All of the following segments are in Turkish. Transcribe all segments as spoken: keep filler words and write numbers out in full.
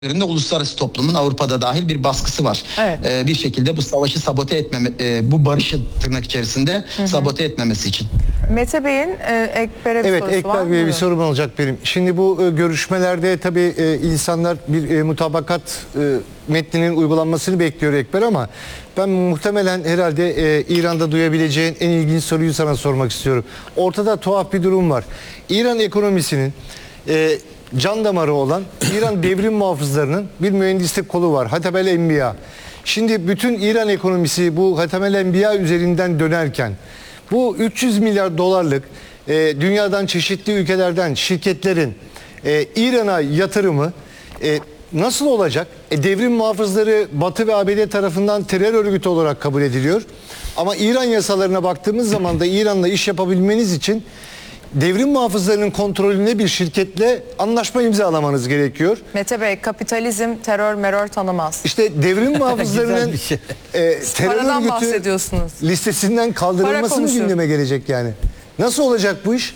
üzerinde uluslararası toplumun Avrupa'da dahil bir baskısı var. Evet. Ee, bir şekilde bu savaşı sabote etmeme, e, bu barışı tırnak içerisinde hı hı. sabote etmemesi için. Mete Bey'in e, Ekber'e bir evet, sorusu Ekber var mı? Bey'e bir sorum olacak benim. Şimdi bu e, görüşmelerde tabii e, insanlar bir e, mutabakat e, metninin uygulanmasını bekliyor Ekber, ama ben muhtemelen herhalde e, İran'da duyabileceğin en ilginç soruyu sana sormak istiyorum. Ortada tuhaf bir durum var. İran ekonomisinin e, can damarı olan İran devrim muhafızlarının bir mühendislik kolu var. Hatemel Enbiya. Şimdi bütün İran ekonomisi bu Hatemel Enbiya üzerinden dönerken bu üç yüz milyar dolarlık e, dünyadan çeşitli ülkelerden şirketlerin e, İran'a yatırımı e, nasıl olacak? E, devrim muhafızları Batı ve A B D tarafından terör örgütü olarak kabul ediliyor. Ama İran yasalarına baktığımız zaman da İran'la iş yapabilmeniz için devrim muhafızlarının kontrolünde bir şirketle anlaşma imzalamanız gerekiyor. Mete Bey, kapitalizm terör merör tanımaz. İşte devrim muhafızlarının şey. e, terör Paradan örgütü bahsediyorsunuz. listesinden kaldırılması mı gündeme gelecek yani? Nasıl olacak bu iş?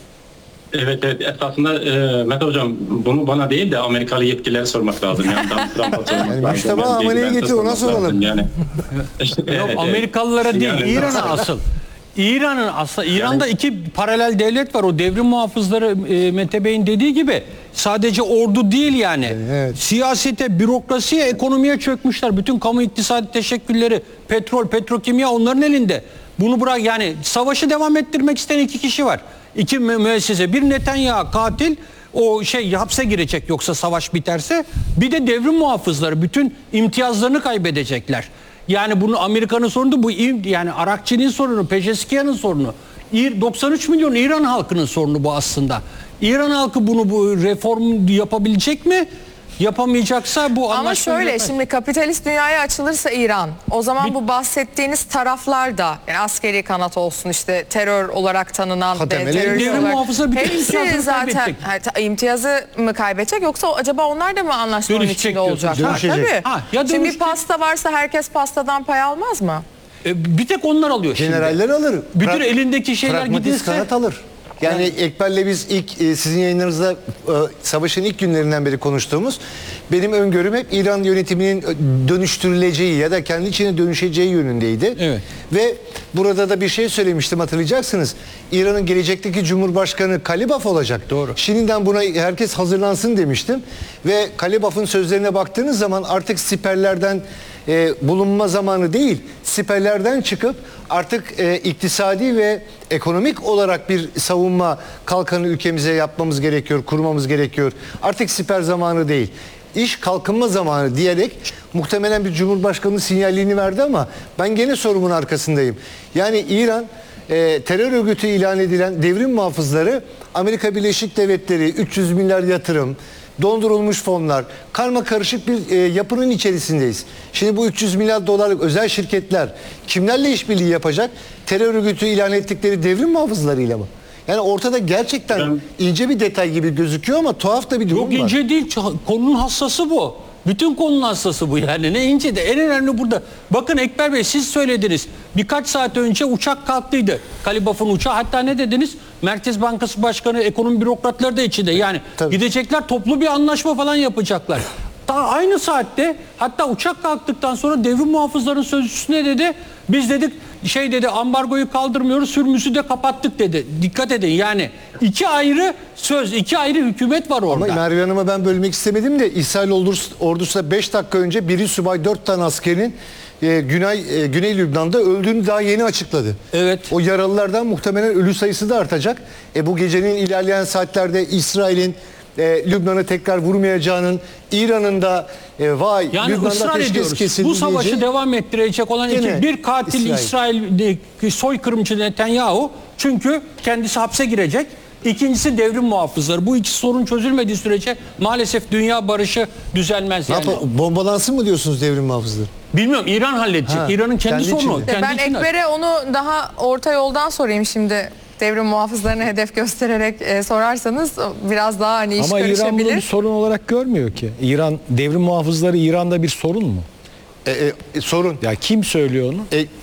Evet, evet, esasında e, Mete Hocam bunu bana değil de Amerikalı yetkililere sormak lazım. Yani Trump'a sormak Yani lazım. Müşteba Yani Amane'yi Bill getir, ona Vance'e sormak soralım. lazım Yani. Yok, Evet, Amerikalılara evet. değil, Yani- İran'a asıl. İran'ın aslında İran'da iki paralel devlet var. O devrim muhafızları e, Mete Bey'in dediği gibi sadece ordu değil yani. Evet. Siyasete, bürokrasiye, ekonomiye çökmüşler. Bütün kamu iktisadi teşekkülleri, petrol, petrokimya onların elinde. Bunu bırak, yani savaşı devam ettirmek isteyen iki kişi var. İki mü müessese. Bir Netanyahu katil, o şey hapse girecek yoksa savaş biterse. Bir de devrim muhafızları bütün imtiyazlarını kaybedecekler. Yani bunu Amerika'nın sorunu, bu yani Arakçı'nın sorunu, Peşeskiyan'ın sorunu. doksan üç milyon İran halkının sorunu bu aslında. İran halkı bunu bu reform yapabilecek mi? Yapamayacaksa bu Ama anlaşma şöyle, yürütmez. şimdi kapitalist dünyaya açılırsa İran, o zaman Bir- bu bahsettiğiniz taraflar da, yani askeri kanat olsun, işte terör olarak tanınan Hatemel terörist Enbiya. olarak, Devrim muhafızı bütün hepsi imtiyazını zaten kaybedecek. ha, ta- imtiyazı mı kaybedecek, yoksa acaba onlar da mı anlaşmanın Dönüşecek içinde diyorsunuz. olacak? Ha, Dönüşecek. tabii. Ha, ya Şimdi bir dönüşecek. pasta varsa herkes pastadan pay almaz mı? E, bir tek onlar alıyor şimdi. Generaller alır. Bütün Pra- elindeki şeyler pragmatist gidilse. kanat alır. Yani, yani Ekber'le biz ilk e, sizin yayınlarınızda e, savaşın ilk günlerinden beri konuştuğumuz, benim öngörüm hep İran yönetiminin dönüştürüleceği ya da kendi içine dönüşeceği yönündeydi. Evet. Ve burada da bir şey söylemiştim, hatırlayacaksınız. İran'ın gelecekteki Cumhurbaşkanı Kalibaf olacak. Doğru. Şimdiden buna herkes hazırlansın demiştim. Ve Kalibaf'ın sözlerine baktığınız zaman artık siperlerden e, bulunma zamanı değil, siperlerden çıkıp artık e, iktisadi ve ekonomik olarak bir savunma kalkanı ülkemize yapmamız gerekiyor, kurmamız gerekiyor. Artık siper zamanı değil, İş kalkınma zamanı diyerek muhtemelen bir cumhurbaşkanı sinyalini verdi, ama ben gene sorumun arkasındayım. Yani İran e, terör örgütü ilan edilen devrim muhafızları, Amerika Birleşik Devletleri, üç yüz milyar yatırım, dondurulmuş fonlar, karma karışık bir e, yapının içerisindeyiz. Şimdi bu üç yüz milyar dolarlık özel şirketler kimlerle işbirliği yapacak? Terör örgütü ilan ettikleri devrim muhafızlarıyla mı? Yani ortada gerçekten Ben- ince bir detay gibi gözüküyor ama tuhaf da bir durum Yok, var. ince değil. Ç- Konunun hassası bu. Bütün konunun hassası bu yani. Ne ince de, en önemli burada. Bakın Ekber Bey, siz söylediniz. Birkaç saat önce uçak kalktıydı. Kalibaf'ın uçağı. Hatta ne dediniz? Merkez Bankası Başkanı, ekonomi bürokratları da içinde. Yani Tabii. gidecekler, toplu bir anlaşma falan yapacaklar. Daha aynı saatte, hatta uçak kalktıktan sonra devrim muhafızlarının sözcüsü ne dedi? Biz dedik şey dedi, ambargoyu kaldırmıyoruz, sürmüzü de kapattık dedi. Dikkat edin yani, iki ayrı söz, iki ayrı hükümet var orada. Ama Merve Hanım'a ben bölmek istemedim de, İsrail ordusu, ordusu beş dakika önce biri subay dört tane askerin e, Güney e, Güney Lübnan'da öldüğünü daha yeni açıkladı. Evet. O yaralılardan muhtemelen ölü sayısı da artacak. E, bu gecenin ilerleyen saatlerde İsrail'in e, Lübnan'ı tekrar vurmayacağının, İran'ın da e, vay Yani Lübnan'da ısrar ateşkes ediyoruz. kesildi Bu savaşı diyeceği- devam ettirecek olan Gene iki, bir katil İsrail. İsrail, soykırımcı Netanyahu, çünkü kendisi hapse girecek. İkincisi devrim muhafızları. Bu iki sorun çözülmediği sürece maalesef dünya barışı düzelmez Ne yani. yapalım, bombalansın mı diyorsunuz devrim muhafızları? Bilmiyorum, İran halledecek. Ha, İran'ın kendi, kendi sorunu. içinde. Kendi Ben içinde. Ekber'e onu daha orta yoldan sorayım şimdi. Devrim muhafızlarını hedef göstererek e, sorarsanız biraz daha hani iş Ama İran bunu karışabilir. bir sorun olarak görmüyor ki. İran devrim muhafızları İran'da bir sorun mu? E, e, e, sorun. Ya kim söylüyor onu? E,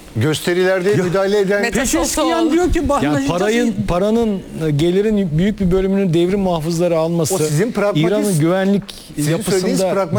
Gösterilerde müdahale eden Mete Peşeskiyan diyor ki yani anlaşacağız. parayın paranın gelirin büyük bir bölümünü devrim muhafızları alması, O sizin pragmatist- İran'ın güvenlik sizin söylediğiniz yapısında pragmatist